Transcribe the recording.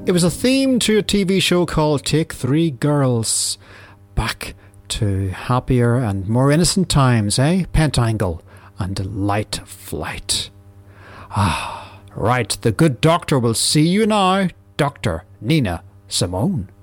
It was a theme to a TV show called Take Three Girls. Back to happier and more innocent times, eh? Pentangle and Light Flight. Ah, right, the good doctor will see you now, Dr. Nina Simone.